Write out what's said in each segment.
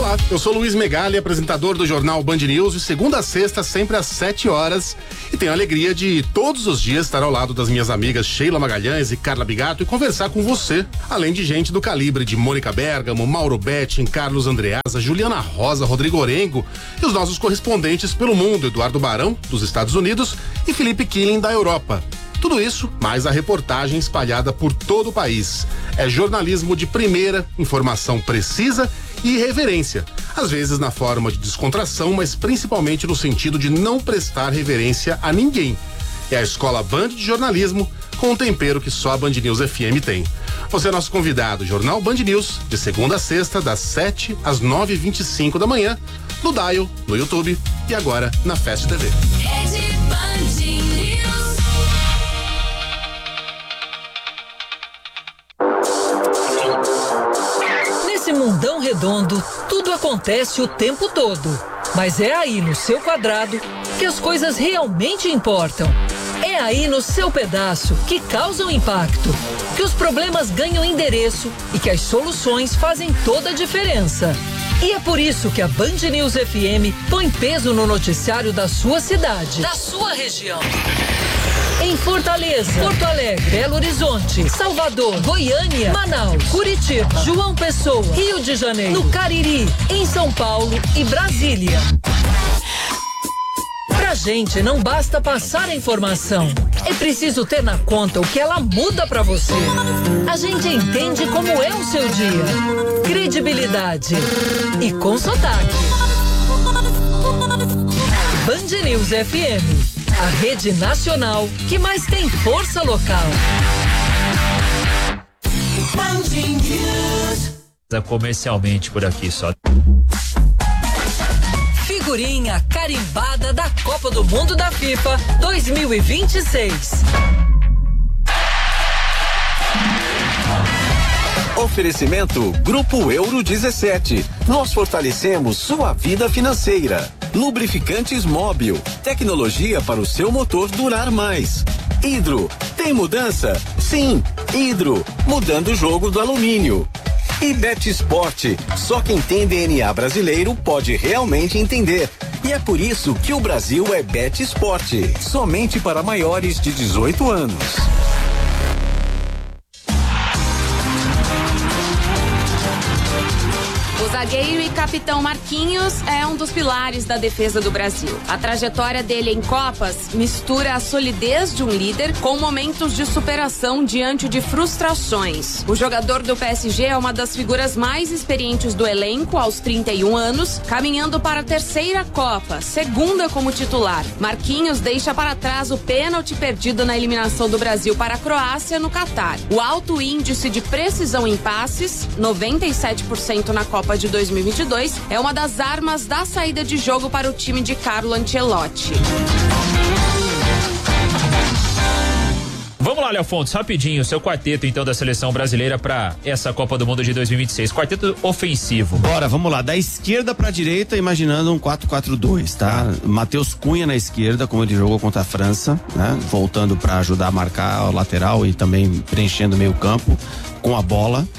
Olá, eu sou Luiz Megali, apresentador do jornal Band News, de segunda a sexta, sempre às 7 horas. E tenho a alegria de todos os dias estar ao lado das minhas amigas Sheila Magalhães e Carla Bigato e conversar com você, além de gente do calibre de Mônica Bergamo, Mauro Betting, Carlos Andreasa, Juliana Rosa, Rodrigo Orengo e os nossos correspondentes pelo mundo, Eduardo Barão, dos Estados Unidos, e Felipe Killing, da Europa. Tudo isso, mais a reportagem espalhada por todo o país. É jornalismo de primeira, informação precisa e irreverência. Às vezes na forma de descontração, mas principalmente no sentido de não prestar reverência a ninguém. É a Escola Band de Jornalismo, com um tempero que só a Band News FM tem. Você é nosso convidado, Jornal Band News, de segunda a sexta, das 7 às 9h25 da manhã, no Dial, no YouTube e agora na Fast TV. Nesse mundão redondo, tudo acontece o tempo todo. Mas é aí no seu quadrado que as coisas realmente importam. É aí no seu pedaço que causam impacto, que os problemas ganham endereço e que as soluções fazem toda a diferença. E é por isso que a Band News FM põe peso no noticiário da sua cidade, da sua região. Em Fortaleza, Porto Alegre, Belo Horizonte, Salvador, Goiânia, Manaus, Curitiba, João Pessoa, Rio de Janeiro, no Cariri, em São Paulo e Brasília. Pra gente não basta passar a informação, é preciso ter na conta o que ela muda pra você. A gente entende como é o seu dia, credibilidade e com sotaque. Band News FM. A rede nacional que mais tem força local. Comercialmente por aqui só. Figurinha carimbada da Copa do Mundo da FIFA 2026. Oferecimento Grupo Euro 17. Nós fortalecemos sua vida financeira. Lubrificantes Móbil. Tecnologia para o seu motor durar mais. Hidro. Tem mudança? Sim. Hidro. Mudando o jogo do alumínio. E Bet Sport. Só quem tem DNA brasileiro pode realmente entender. E é por isso que o Brasil é Bet Sport. Somente para maiores de 18 anos. O zagueiro e capitão Marquinhos é um dos pilares da defesa do Brasil. A trajetória dele em Copas mistura a solidez de um líder com momentos de superação diante de frustrações. O jogador do PSG é uma das figuras mais experientes do elenco aos 31 anos, caminhando para a terceira Copa, segunda como titular. Marquinhos deixa para trás o pênalti perdido na eliminação do Brasil para a Croácia no Catar. O alto índice de precisão em passes, 97% na Copa de 2022, é uma das armas da saída de jogo para o time de Carlo Ancelotti. Vamos lá, Léo Fontes, rapidinho, seu quarteto então da seleção brasileira para essa Copa do Mundo de 2026, quarteto ofensivo. Bora, vamos lá, da esquerda pra direita, imaginando um 4-4-2, tá? Matheus Cunha na esquerda, como ele jogou contra a França, né? Voltando pra ajudar a marcar o lateral e também preenchendo o meio campo com a bola.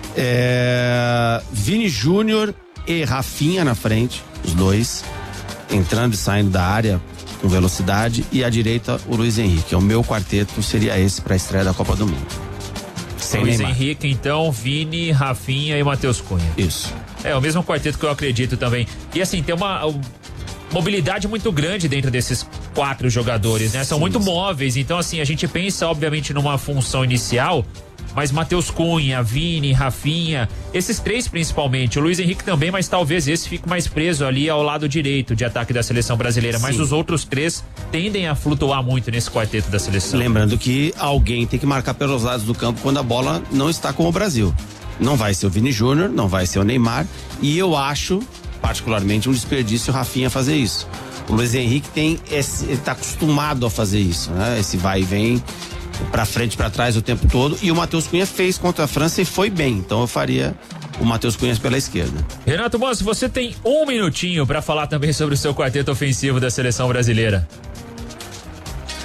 Vini Júnior e Rafinha na frente, os dois entrando e saindo da área com velocidade, e à direita o Luiz Henrique. O meu quarteto seria esse para a estreia da Copa do Mundo. Sem Luiz Neymar. Henrique, então, Vini, Rafinha e Matheus Cunha. Isso. É o mesmo quarteto que eu acredito também. E assim, tem uma mobilidade muito grande dentro desses 4 jogadores, né? São muito móveis, então assim, a gente pensa obviamente numa função inicial, mas Matheus Cunha, Vini, Rafinha, esses 3 principalmente, o Luiz Henrique também, mas talvez esse fique mais preso ali ao lado direito de ataque da seleção brasileira, mas os outros 3 tendem a flutuar muito nesse quarteto da seleção. Lembrando que alguém tem que marcar pelos lados do campo quando a bola não está com o Brasil. Não vai ser o Vini Júnior, não vai ser o Neymar, e eu acho particularmente um desperdício o Rafinha fazer isso. O Luiz Henrique ele tá acostumado a fazer isso, né? Esse vai e vem pra frente, pra trás o tempo todo, e o Matheus Cunha fez contra a França e foi bem, então eu faria o Matheus Cunha pela esquerda. Renato Bossi, você tem 1 minutinho pra falar também sobre o seu quarteto ofensivo da seleção brasileira.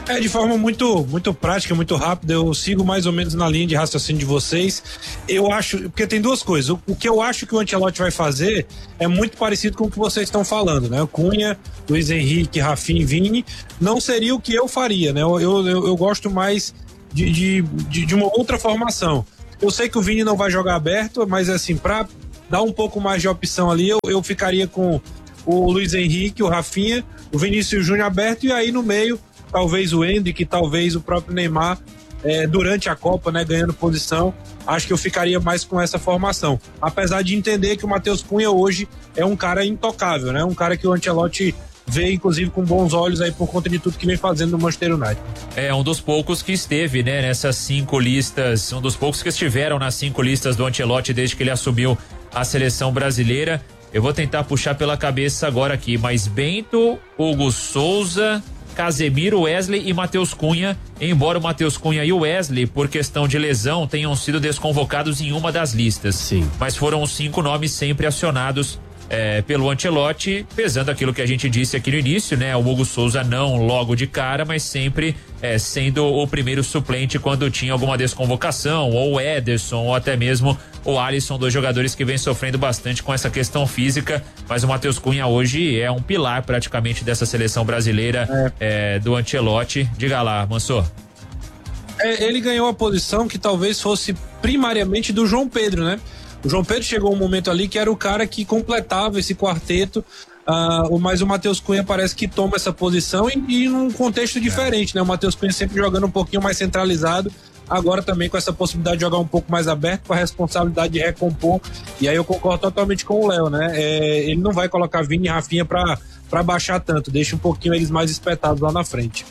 De forma muito prática, muito rápida, eu sigo mais ou menos na linha de raciocínio de vocês. Eu acho, porque tem duas coisas. O que eu acho que o Ancelotti vai fazer é muito parecido com o que vocês estão falando, né? O Cunha, Luiz Henrique, Rafinha e Vini, não seria o que eu faria, né? Eu gosto mais de uma outra formação. Eu sei que o Vini não vai jogar aberto, mas assim, pra dar um pouco mais de opção ali, eu ficaria com o Luiz Henrique, o Rafinha, o Vinícius Júnior aberto e aí no meio talvez o Endrick, talvez o próprio Neymar durante a Copa, né, ganhando posição. Acho que eu ficaria mais com essa formação, apesar de entender que o Matheus Cunha hoje é um cara intocável, né, um cara que o Ancelotti vê inclusive com bons olhos aí por conta de tudo que vem fazendo no Manchester United. É um dos poucos que esteve, né, nessas 5 listas, um dos poucos que estiveram nas 5 listas do Ancelotti desde que ele assumiu a seleção brasileira. Eu vou tentar puxar pela cabeça agora aqui, mas Bento, Hugo Souza, Casemiro, Wesley e Matheus Cunha, embora o Matheus Cunha e o Wesley, por questão de lesão, tenham sido desconvocados em uma das listas. Sim. Mas foram os 5 nomes sempre acionados pelo Ancelotti, pesando aquilo que a gente disse aqui no início, né? O Hugo Souza não logo de cara, mas sempre sendo o primeiro suplente quando tinha alguma desconvocação, ou o Ederson, ou até mesmo o Alisson, 2 jogadores que vem sofrendo bastante com essa questão física, mas o Matheus Cunha hoje é um pilar praticamente dessa seleção brasileira do Ancelotti. Diga lá, Mansor. Ele ganhou a posição que talvez fosse primariamente do João Pedro, né? O João Pedro chegou um momento ali que era o cara que completava esse quarteto, mas o Matheus Cunha parece que toma essa posição e num contexto diferente, né? O Matheus Cunha sempre jogando um pouquinho mais centralizado, agora também com essa possibilidade de jogar um pouco mais aberto, com a responsabilidade de recompor, e aí eu concordo totalmente com o Léo, né? Ele não vai colocar Vini e Rafinha pra baixar tanto, deixa um pouquinho eles mais espetados lá na frente.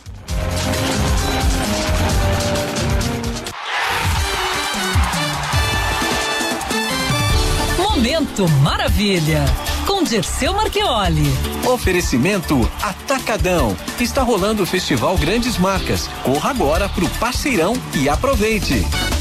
Momento Maravilha, com Dirceu Marchioli. Oferecimento Atacadão. Está rolando o Festival Grandes Marcas. Corra agora pro Parceirão e aproveite.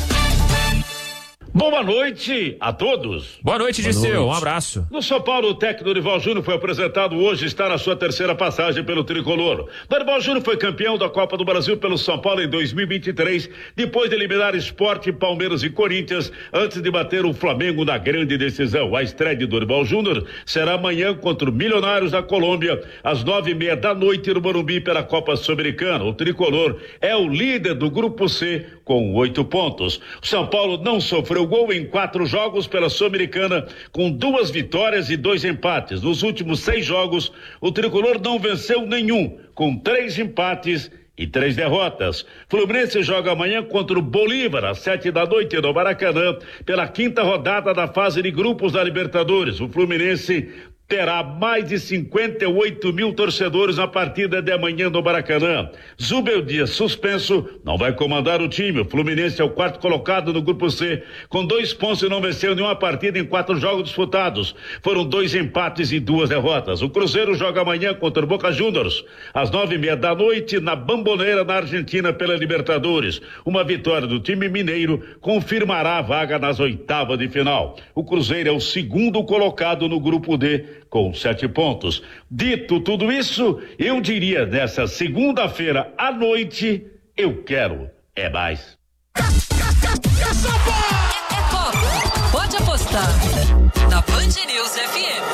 Boa noite a todos. Boa noite, Dirceu. Um abraço. No São Paulo, o técnico Dorival Júnior foi apresentado hoje, está na sua 3ª passagem pelo tricolor. Dorival Júnior foi campeão da Copa do Brasil pelo São Paulo em 2023, depois de eliminar Sport, Palmeiras e Corinthians, antes de bater o Flamengo na grande decisão. A estreia de Dorival Júnior será amanhã contra o Milionários da Colômbia, às 9:30 da noite no Morumbi pela Copa Sul-Americana. O tricolor é o líder do Grupo C com 8 pontos. O São Paulo não sofreu gol em 4 jogos pela Sul-Americana, com 2 vitórias e 2 empates. Nos últimos 6 jogos, o tricolor não venceu nenhum, com 3 empates e 3 derrotas. Fluminense joga amanhã contra o Bolívar, às 7 da noite no Maracanã, pela 5ª rodada da fase de grupos da Libertadores. O Fluminense terá mais de 58 mil torcedores na partida de amanhã no Maracanã. Zubeldia, suspenso, não vai comandar o time. O Fluminense é o 4º colocado no Grupo C, com 2 pontos e não venceu nenhuma partida em 4 jogos disputados. Foram 2 empates e 2 derrotas. O Cruzeiro joga amanhã contra o Boca Juniors, às 9:30 da noite, na Bombonera, na Argentina, pela Libertadores. Uma vitória do time mineiro confirmará a vaga nas 8ª de final. O Cruzeiro é o 2º colocado no Grupo D, com 7 pontos. Dito tudo isso, eu diria nessa segunda-feira à noite, eu quero mais. É Copa. Pode apostar. Na Band News FM.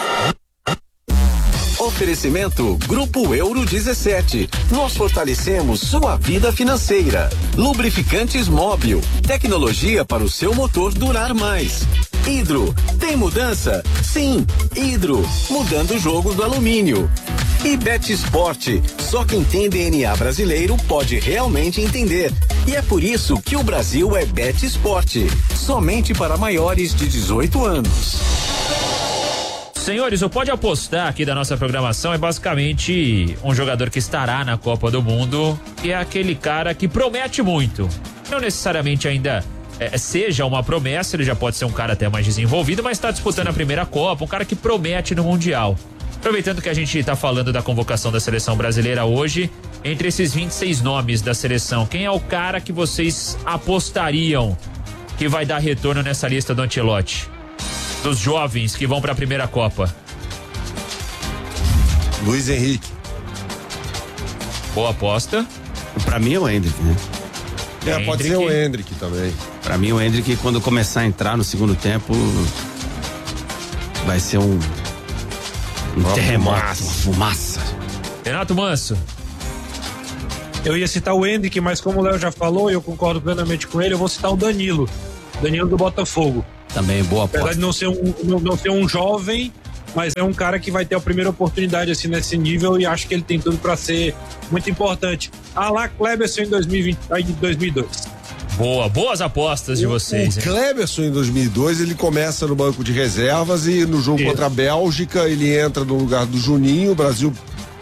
Oferecimento Grupo Euro 17. Nós fortalecemos sua vida financeira. Lubrificantes Móbil. Tecnologia para o seu motor durar mais. Hidro. Tem mudança? Sim. Hidro. Mudando o jogo do alumínio. E Bet Sport. Só quem tem DNA brasileiro pode realmente entender. E é por isso que o Brasil é Bet Sport. Somente para maiores de 18 anos. Senhores, o Pode Apostar aqui da nossa programação é basicamente um jogador que estará na Copa do Mundo, que é aquele cara que promete muito. Não necessariamente ainda seja uma promessa, ele já pode ser um cara até mais desenvolvido, mas está disputando a primeira Copa, um cara que promete no Mundial. Aproveitando que a gente está falando da convocação da seleção brasileira hoje, entre esses 26 nomes da seleção, quem é o cara que vocês apostariam que vai dar retorno nessa lista do Ancelotti? Dos jovens que vão para a primeira Copa. Luiz Henrique. Boa aposta. Pra mim é o Endrick, né? Pode ser o Endrick também. Pra mim o Endrick, quando começar a entrar no segundo tempo, vai ser um terremoto, uma fumaça. Renato Manso. Eu ia citar o Endrick, mas como o Léo já falou, e eu concordo plenamente com ele, eu vou citar o Danilo do Botafogo. Também boa aposta. Apesar de não ser um jovem, mas é um cara que vai ter a primeira oportunidade assim nesse nível e acho que ele tem tudo para ser muito importante. Lá Kleberson em 2002. Boas apostas de vocês. O Kleberson em 2002, ele começa no banco de reservas e no jogo contra a Bélgica ele entra no lugar do Juninho. O Brasil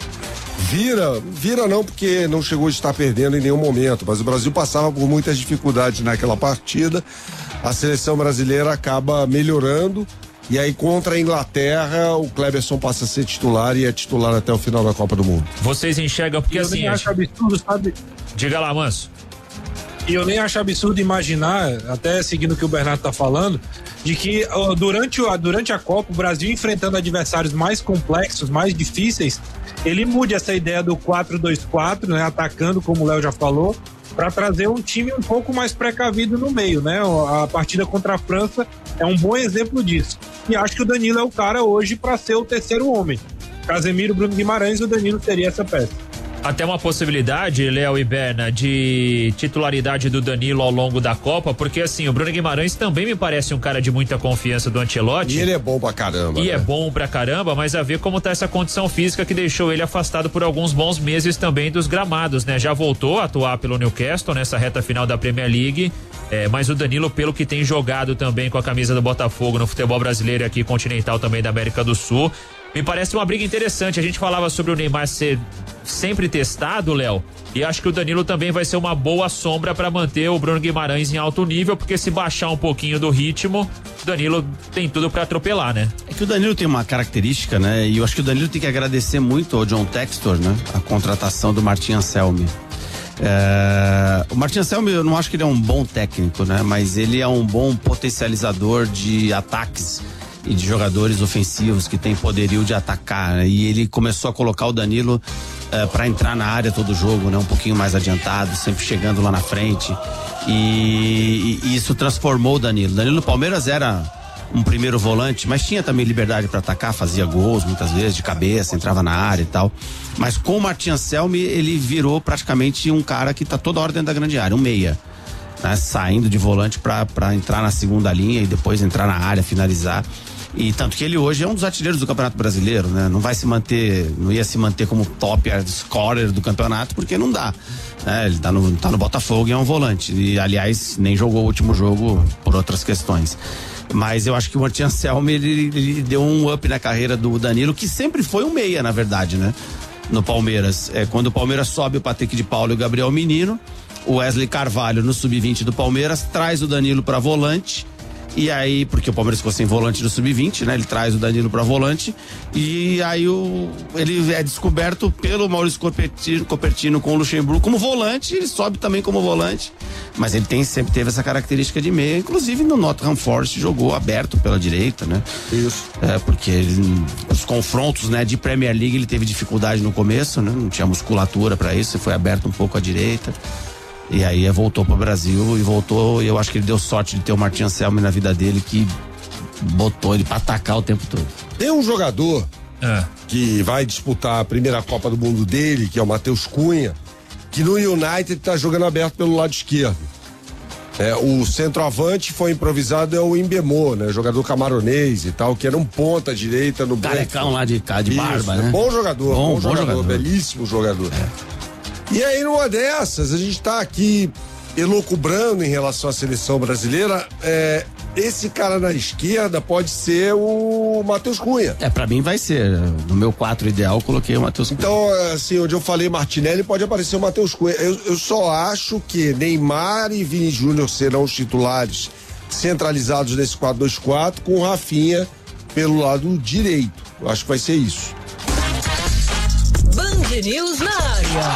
vira não, porque não chegou a estar perdendo em nenhum momento, mas o Brasil passava por muitas dificuldades naquela partida. A seleção brasileira acaba melhorando e aí contra a Inglaterra o Kleberson passa a ser titular e é titular até o final da Copa do Mundo. Vocês enxergam porque assim... Eu acho absurdo, sabe? Diga lá, Manso. E eu nem acho absurdo imaginar, até seguindo o que o Bernardo tá falando, de que durante a Copa, o Brasil enfrentando adversários mais complexos, mais difíceis, ele mude essa ideia do 4-2-4, né, atacando, como o Léo já falou, para trazer um time um pouco mais precavido no meio, né? A partida contra a França é um bom exemplo disso. E acho que o Danilo é o cara hoje para ser o terceiro homem. Casemiro, Bruno Guimarães, o Danilo seria essa peça. Até uma possibilidade, Léo e Berna, de titularidade do Danilo ao longo da Copa, porque assim, o Bruno Guimarães também me parece um cara de muita confiança do Ancelotti. E ele é bom pra caramba. É bom pra caramba, mas a ver como tá essa condição física que deixou ele afastado por alguns bons meses também dos gramados, né? Já voltou a atuar pelo Newcastle nessa reta final da Premier League, mas o Danilo, pelo que tem jogado também com a camisa do Botafogo no futebol brasileiro e aqui continental também da América do Sul, me parece uma briga interessante. A gente falava sobre o Neymar ser sempre testado, Léo, e acho que o Danilo também vai ser uma boa sombra para manter o Bruno Guimarães em alto nível, porque se baixar um pouquinho do ritmo, o Danilo tem tudo para atropelar, né? É que o Danilo tem uma característica, né? E eu acho que o Danilo tem que agradecer muito ao John Textor, né? A contratação do Martin Anselmi. O Martin Anselmi, eu não acho que ele é um bom técnico, né? Mas ele é um bom potencializador de ataques e de jogadores ofensivos que tem poderio de atacar, né? E ele começou a colocar o Danilo para entrar na área todo jogo, né? Um pouquinho mais adiantado, sempre chegando lá na frente, e isso transformou o Danilo. Danilo no Palmeiras era um primeiro volante, mas tinha também liberdade para atacar, fazia gols muitas vezes de cabeça, entrava na área e tal, mas com o Martin Anselmi ele virou praticamente um cara que tá toda hora dentro da grande área, um meia, né? Saindo de volante para entrar na segunda linha e depois entrar na área, finalizar. E tanto que ele hoje é um dos artilheiros do Campeonato Brasileiro, né? Não ia se manter como top scorer do campeonato, porque não dá, né? Ele tá no Botafogo e é um volante, e aliás nem jogou o último jogo por outras questões. Mas eu acho que o Martin Anselmi ele deu um up na carreira do Danilo, que sempre foi um meia, na verdade, né? No Palmeiras, quando o Palmeiras sobe o Patrick de Paulo e o Gabriel Menino, o Wesley Carvalho no sub-20 do Palmeiras traz o Danilo para volante. E aí, porque o Palmeiras ficou sem volante do sub-20, né? Ele traz o Danilo pra volante, e aí ele é descoberto pelo Maurício Copertino com o Luxemburgo como volante, ele sobe também como volante, mas ele sempre teve essa característica de meia, inclusive no Nottingham Forest jogou aberto pela direita, né? Isso. Porque os confrontos, né, de Premier League ele teve dificuldade no começo, né? Não tinha musculatura pra isso, ele foi aberto um pouco à direita. E aí voltou pro Brasil e eu acho que ele deu sorte de ter o Martin Anselmi na vida dele, que botou ele pra atacar o tempo todo. Tem um jogador que vai disputar a primeira Copa do Mundo dele, que é o Matheus Cunha, que no United tá jogando aberto pelo lado esquerdo. O centroavante foi improvisado, é o Imbemô, né? Jogador camaronês e tal, que era um ponta direita no carecão lá de barba, né? Bom jogador, bom jogador, belíssimo jogador. E aí, numa dessas, a gente tá aqui elucubrando em relação à seleção brasileira. Esse cara na esquerda pode ser o Matheus Cunha. Pra mim vai ser. No meu 4 ideal, eu coloquei o Matheus Cunha. Então, assim, onde eu falei Martinelli, pode aparecer o Matheus Cunha. Eu só acho que Neymar e Vini Júnior serão os titulares centralizados nesse 4-2-4, com o Rafinha pelo lado direito. Eu acho que vai ser isso. Band News na área.